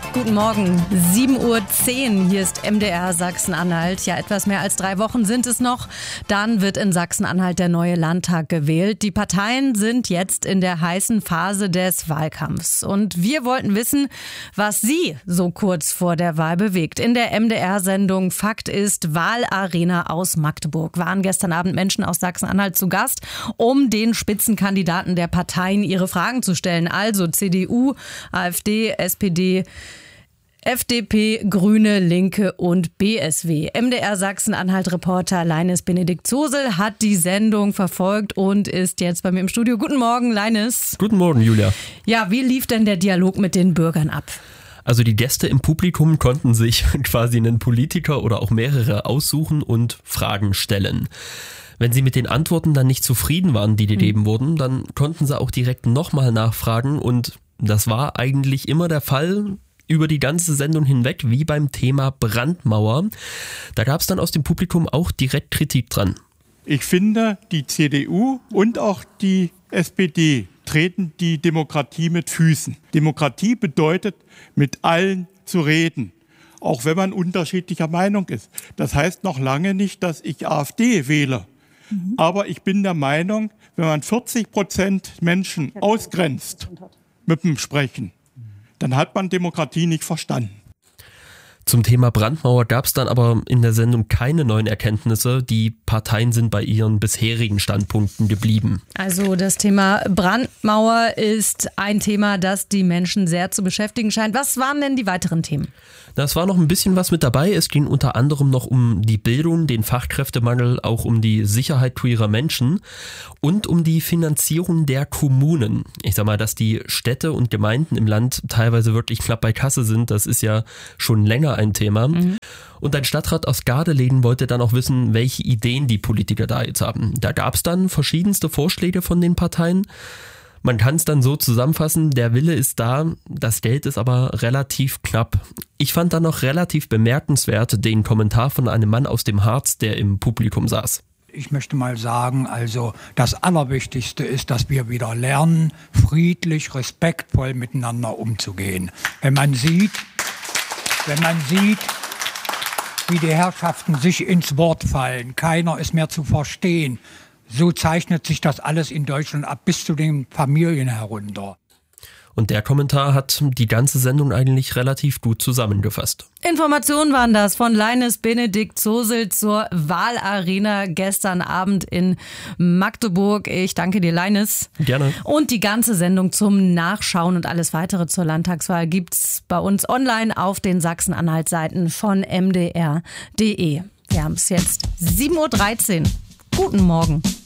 Guten Morgen, 7:10 Uhr, hier ist MDR Sachsen-Anhalt. Ja, etwas mehr als 3 Wochen sind es noch. Dann wird in Sachsen-Anhalt der neue Landtag gewählt. Die Parteien sind jetzt in der heißen Phase des Wahlkampfs. Und wir wollten wissen, was Sie so kurz vor der Wahl bewegt. In der MDR-Sendung Fakt ist, Wahlarena aus Magdeburg waren gestern Abend Menschen aus Sachsen-Anhalt zu Gast, um den Spitzenkandidaten der Parteien ihre Fragen zu stellen. Also CDU, AfD, SPD, FDP, Grüne, Linke und BSW. MDR Sachsen-Anhalt-Reporter Leines Benedikt Zosel hat die Sendung verfolgt und ist jetzt bei mir im Studio. Guten Morgen, Leines. Guten Morgen, Julia. Ja, wie lief denn der Dialog mit den Bürgern ab? Also die Gäste im Publikum konnten sich quasi einen Politiker oder auch mehrere aussuchen und Fragen stellen. Wenn sie mit den Antworten dann nicht zufrieden waren, die gegeben wurden, dann konnten sie auch direkt nochmal nachfragen und das war eigentlich immer der Fall über die ganze Sendung hinweg, wie beim Thema Brandmauer. Da gab es dann aus dem Publikum auch direkt Kritik dran. Ich finde, die CDU und auch die SPD treten die Demokratie mit Füßen. Demokratie bedeutet, mit allen zu reden, auch wenn man unterschiedlicher Meinung ist. Das heißt noch lange nicht, dass ich AfD wähle. Aber ich bin der Meinung, wenn man 40% Menschen ausgrenzt mit dem Sprechen, dann hat man Demokratie nicht verstanden. Zum Thema Brandmauer gab es dann aber in der Sendung keine neuen Erkenntnisse. Die Parteien sind bei ihren bisherigen Standpunkten geblieben. Also das Thema Brandmauer ist ein Thema, das die Menschen sehr zu beschäftigen scheint. Was waren denn die weiteren Themen? Das war noch ein bisschen was mit dabei. Es ging unter anderem noch um die Bildung, den Fachkräftemangel, auch um die Sicherheit queerer Menschen und um die Finanzierung der Kommunen. Ich sag mal, dass die Städte und Gemeinden im Land teilweise wirklich knapp bei Kasse sind, das ist ja schon länger ein Thema. Und ein Stadtrat aus Gardelegen wollte dann auch wissen, welche Ideen die Politiker da jetzt haben. Da gab es dann verschiedenste Vorschläge von den Parteien. Man kann es dann so zusammenfassen, der Wille ist da, das Geld ist aber relativ knapp. Ich fand dann noch relativ bemerkenswert den Kommentar von einem Mann aus dem Harz, der im Publikum saß. Ich möchte mal sagen, also das Allerwichtigste ist, dass wir wieder lernen, friedlich, respektvoll miteinander umzugehen. Wenn man sieht, wie die Herrschaften sich ins Wort fallen, keiner ist mehr zu verstehen. So zeichnet sich das alles in Deutschland ab, bis zu den Familien herunter. Und der Kommentar hat die ganze Sendung eigentlich relativ gut zusammengefasst. Informationen waren das von Leines Benedikt Zosel zur Wahlarena gestern Abend in Magdeburg. Ich danke dir, Leines. Gerne. Und die ganze Sendung zum Nachschauen und alles weitere zur Landtagswahl gibt's bei uns online auf den Sachsen-Anhalt-Seiten von mdr.de. Wir haben es jetzt 7:13 Uhr. Guten Morgen.